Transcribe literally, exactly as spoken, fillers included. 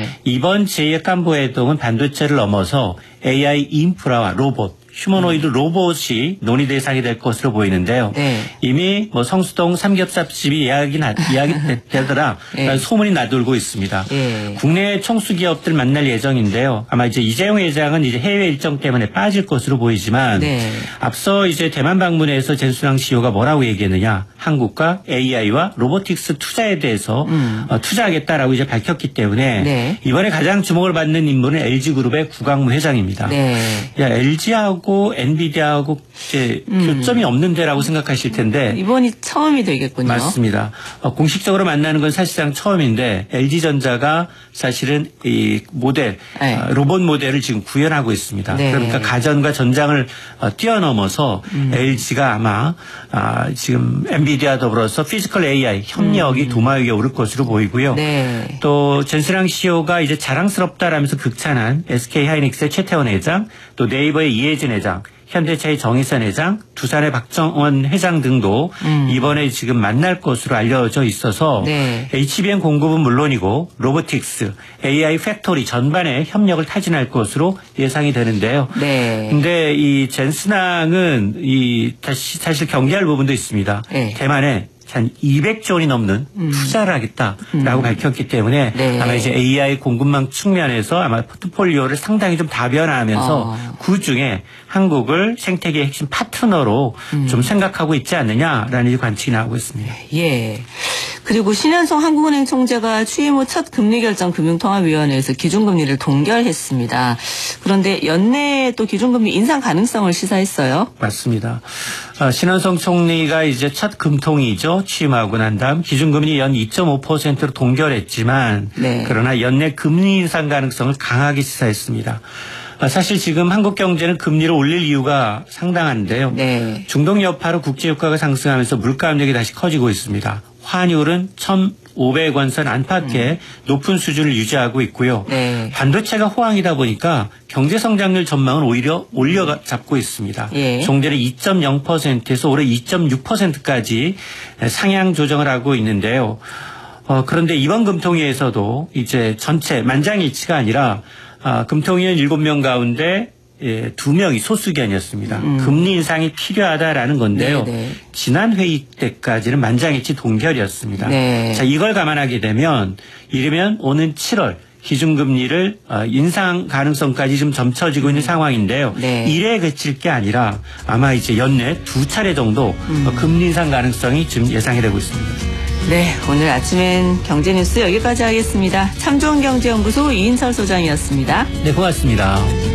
이번 제이의 깐부회동은 반도체를 넘어서 에이아이 인프라와 로봇, 휴머노이드 음. 로봇이 논의 대상이 될 것으로 보이는데요. 네. 이미 뭐 성수동 삼겹살집이 예약이, 나, 예약이 되더라 네. 소문이 나돌고 있습니다. 네. 국내 총수 기업들 만날 예정인데요. 아마 이제 이재용 회장은 이제 해외 일정 때문에 빠질 것으로 보이지만 네. 앞서 이제 대만 방문에서 젠순왕 씨이오가 뭐라고 얘기했느냐? 한국과 에이아이와 로보틱스 투자에 대해서 음. 어, 투자하겠다라고 이제 밝혔기 때문에 네. 이번에 가장 주목을 받는 인물은 엘지그룹의 구강무 회장입니다. 네. 야, 엘지하고 엔비디아하고 이제 음. 교점이 없는 데라고 생각하실 텐데 이번이 처음이 되겠군요. 맞습니다. 어, 공식적으로 만나는 건 사실상 처음인데 엘지전자가 사실은 이 모델 네. 어, 로봇 모델을 지금 구현하고 있습니다. 네. 그러니까 가전과 전장을 어, 뛰어넘어서 음. 엘지가 아마 아, 지금 엔비디아 더불어서 피지컬 에이아이 협력이 음. 도마 위에 오를 것으로 보이고요. 네. 또 젠순왕 씨이오가 이제 자랑스럽다라면서 극찬한 에스케이하이닉스의 최태원 회장, 또 네이버의 이해진 회장, 현대차의 정의선 회장, 두산의 박정원 회장 등도 음. 이번에 지금 만날 것으로 알려져 있어서 네. 에이치비엠 공급은 물론이고 로보틱스, 에이아이 팩토리 전반에 협력을 타진할 것으로 예상이 되는데요. 네. 근데 이 젠순왕은 이 다시 사실 경계할 부분도 있습니다. 네. 대만에 한 이백조 원이 넘는 음. 투자를 하겠다라고 음. 밝혔기 때문에 네. 아마 이제 에이아이 공급망 측면에서 아마 포트폴리오를 상당히 좀 다변화하면서 어. 그중에 한국을 생태계의 핵심 파트너로 음. 좀 생각하고 있지 않느냐라는 관측이 나오고 있습니다. 예. 그리고 신현성 한국은행 총재가 취임 후 첫 금리결정 금융통화위원회에서 기준금리를 동결했습니다. 그런데 연내에 또 기준금리 인상 가능성을 시사했어요. 맞습니다. 어, 신현성 총리가 이제 첫 금통이죠. 취임하고 난 다음 기준금리 연 이 점 오 퍼센트로 동결했지만 네. 그러나 연내 금리 인상 가능성을 강하게 시사했습니다. 사실 지금 한국 경제는 금리를 올릴 이유가 상당한데요. 네. 중동 여파로 국제유가가 상승하면서 물가 압력이 다시 커지고 있습니다. 환율은 천오백 원 선 안팎의 음. 높은 수준을 유지하고 있고요. 네. 반도체가 호황이다 보니까 경제성장률 전망은 오히려 올려잡고 있습니다. 예. 종전에 이 점 영 퍼센트에서 올해 이 점 육 퍼센트까지 상향 조정을 하고 있는데요. 어, 그런데 이번 금통위에서도 이제 전체 만장일치가 아니라 아, 금통위원 일곱 명 가운데 예, 두 명이 소수견이었습니다. 음. 금리 인상이 필요하다라는 건데요. 네네. 지난 회의 때까지는 만장일치 동결이었습니다. 네. 자, 이걸 감안하게 되면 이르면 오는 칠월 기준금리를 인상 가능성까지 좀 점쳐지고 음. 있는 상황인데요. 네. 이래 그칠 게 아니라 아마 이제 연내 두 차례 정도 음. 금리 인상 가능성이 지금 예상이 되고 있습니다. 네, 오늘 아침엔 경제뉴스 여기까지 하겠습니다. 참좋은경제연구소 이인철 소장이었습니다. 네, 고맙습니다.